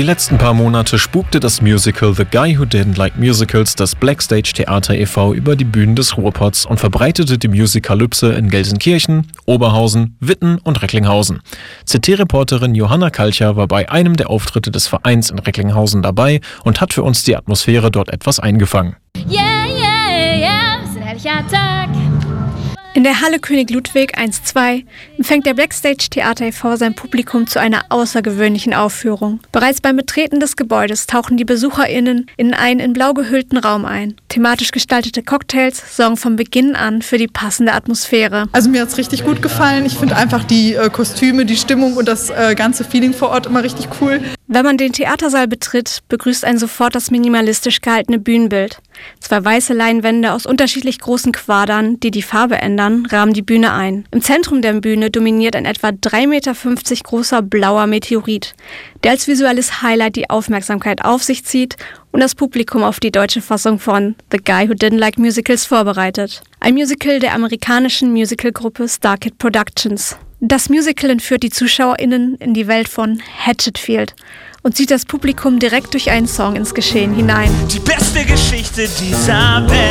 Die letzten paar Monate spukte das Musical The Guy Who Didn't Like Musicals das Blackstage Theater e.V. über die Bühnen des Ruhrpots und verbreitete die Musikalypse in Gelsenkirchen, Oberhausen, Witten und Recklinghausen. CT-Reporterin Johanna Kalcher war bei einem der Auftritte des Vereins in Recklinghausen dabei und hat für uns die Atmosphäre dort etwas eingefangen. Yeah, yeah, yeah, es ist ein herrlicher Tag. In der Halle König Ludwig 1-2 empfängt der Blackstage Theater e.V. sein Publikum zu einer außergewöhnlichen Aufführung. Bereits beim Betreten des Gebäudes tauchen die BesucherInnen in einen in blau gehüllten Raum ein. Thematisch gestaltete Cocktails sorgen von Beginn an für die passende Atmosphäre. Also mir hat es richtig gut gefallen. Ich finde einfach die Kostüme, die Stimmung und das ganze Feeling vor Ort immer richtig cool. Wenn man den Theatersaal betritt, begrüßt einen sofort das minimalistisch gehaltene Bühnenbild. 2 weiße Leinwände aus unterschiedlich großen Quadern, die die Farbe ändern, rahmen die Bühne ein. Im Zentrum der Bühne dominiert ein etwa 3,50 Meter großer blauer Meteorit, der als visuelles Highlight die Aufmerksamkeit auf sich zieht und das Publikum auf die deutsche Fassung von The Guy Who Didn't Like Musicals vorbereitet. Ein Musical der amerikanischen Musicalgruppe Starkid Productions. Das Musical entführt die ZuschauerInnen in die Welt von Hatchetfield und zieht das Publikum direkt durch einen Song ins Geschehen hinein. Die beste Geschichte dieser Welt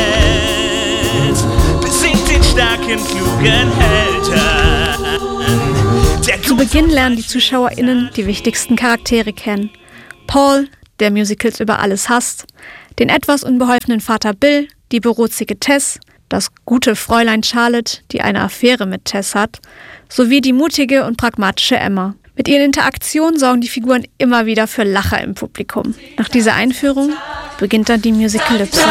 besingt den starken, klugen Helden. Zu Beginn lernen die ZuschauerInnen die wichtigsten Charaktere kennen. Paul, der Musicals über alles hasst, den etwas unbeholfenen Vater Bill, die bürozige Tess, das gute Fräulein Charlotte, die eine Affäre mit Tess hat, sowie die mutige und pragmatische Emma. Mit ihren Interaktionen sorgen die Figuren immer wieder für Lacher im Publikum. Nach dieser Einführung beginnt dann die Musicalypse.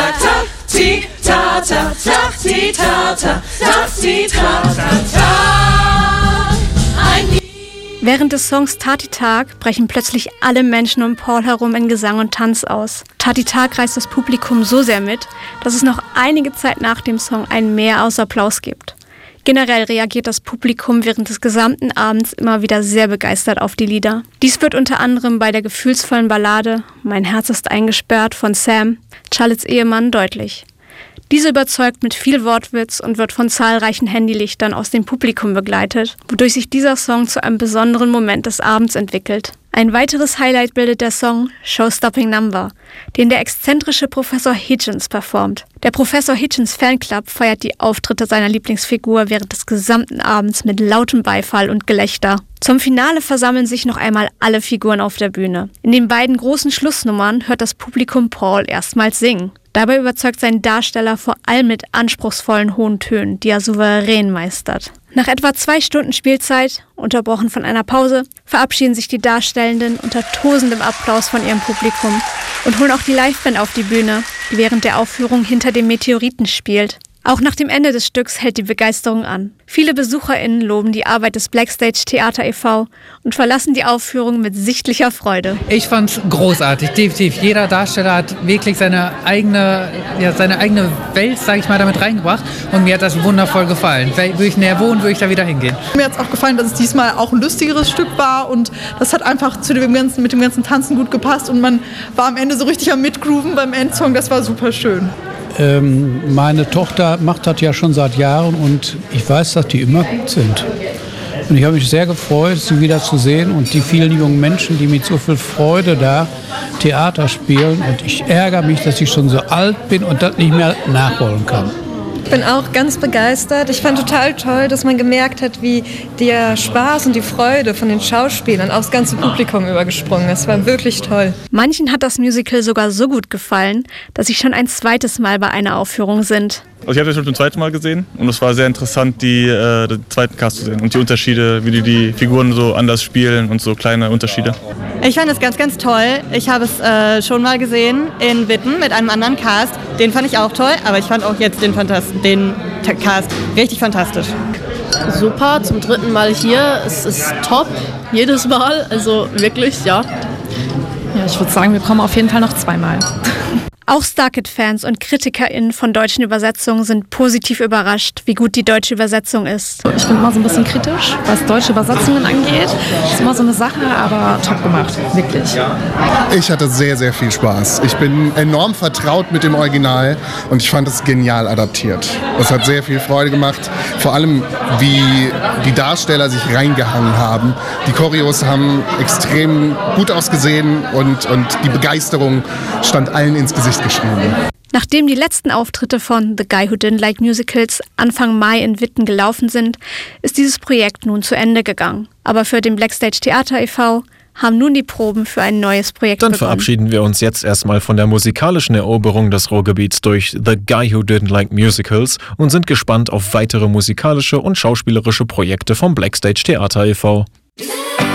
Während des Songs Tati Tag brechen plötzlich alle Menschen um Paul herum in Gesang und Tanz aus. Tati Tag reißt das Publikum so sehr mit, dass es noch einige Zeit nach dem Song ein Mehr aus Applaus gibt. Generell reagiert das Publikum während des gesamten Abends immer wieder sehr begeistert auf die Lieder. Dies wird unter anderem bei der gefühlsvollen Ballade Mein Herz ist eingesperrt von Sam, Charlottes Ehemann, deutlich. Diese überzeugt mit viel Wortwitz und wird von zahlreichen Handylichtern aus dem Publikum begleitet, wodurch sich dieser Song zu einem besonderen Moment des Abends entwickelt. Ein weiteres Highlight bildet der Song Show-Stopping Number, den der exzentrische Professor Hitchens performt. Der Professor Hitchens Fanclub feiert die Auftritte seiner Lieblingsfigur während des gesamten Abends mit lautem Beifall und Gelächter. Zum Finale versammeln sich noch einmal alle Figuren auf der Bühne. In den beiden großen Schlussnummern hört das Publikum Paul erstmals singen. Dabei überzeugt sein Darsteller vor allem mit anspruchsvollen hohen Tönen, die er souverän meistert. Nach etwa 2 Stunden Spielzeit, unterbrochen von einer Pause, verabschieden sich die Darstellenden unter tosendem Applaus von ihrem Publikum und holen auch die Liveband auf die Bühne, die während der Aufführung hinter dem Meteoriten spielt. Auch nach dem Ende des Stücks hält die Begeisterung an. Viele BesucherInnen loben die Arbeit des Blackstage Theater e.V. und verlassen die Aufführung mit sichtlicher Freude. Ich fand's großartig, definitiv. Jeder Darsteller hat wirklich seine eigene Welt, sage ich mal, damit reingebracht. Und mir hat das wundervoll gefallen. Würde ich näher wohnen, würde ich da wieder hingehen. Mir hat es auch gefallen, dass es diesmal auch ein lustigeres Stück war. Und das hat einfach mit dem ganzen Tanzen gut gepasst. Und man war am Ende so richtig am Mitgrooven beim Endsong. Das war super schön. Meine Tochter macht das ja schon seit Jahren und ich weiß, dass die immer gut sind. Und ich habe mich sehr gefreut, sie wieder zu sehen und die vielen jungen Menschen, die mit so viel Freude da Theater spielen. Und ich ärgere mich, dass ich schon so alt bin und das nicht mehr nachholen kann. Ich bin auch ganz begeistert. Ich fand total toll, dass man gemerkt hat, wie der Spaß und die Freude von den Schauspielern aufs ganze Publikum übergesprungen ist. Es war wirklich toll. Manchen hat das Musical sogar so gut gefallen, dass sie schon ein zweites Mal bei einer Aufführung sind. Also ich habe das schon zum zweiten Mal gesehen und es war sehr interessant, den zweiten Cast zu sehen und die Unterschiede, wie die Figuren so anders spielen und so kleine Unterschiede. Ich fand es ganz, ganz toll. Ich habe es schon mal gesehen in Witten mit einem anderen Cast. Den fand ich auch toll, aber ich fand auch jetzt den Cast richtig fantastisch. Super, zum 3. Mal hier. Es ist top, jedes Mal, also wirklich, ja. Ja, ich würde sagen, wir kommen auf jeden Fall noch 2 Mal. Auch StarKid-Fans und KritikerInnen von deutschen Übersetzungen sind positiv überrascht, wie gut die deutsche Übersetzung ist. Ich bin immer so ein bisschen kritisch, was deutsche Übersetzungen angeht. Ist immer so eine Sache, aber top gemacht, wirklich. Ich hatte sehr, sehr viel Spaß. Ich bin enorm vertraut mit dem Original und ich fand es genial adaptiert. Es hat sehr viel Freude gemacht, vor allem wie die Darsteller sich reingehangen haben. Die Choreos haben extrem gut ausgesehen und die Begeisterung stand allen ins Gesicht geschrieben. Nachdem die letzten Auftritte von The Guy Who Didn't Like Musicals Anfang Mai in Witten gelaufen sind, ist dieses Projekt nun zu Ende gegangen. Aber für den Blackstage Theater e.V. haben nun die Proben für ein neues Projekt begonnen. Dann verabschieden wir uns jetzt erstmal von der musikalischen Eroberung des Ruhrgebiets durch The Guy Who Didn't Like Musicals und sind gespannt auf weitere musikalische und schauspielerische Projekte vom Blackstage Theater e.V.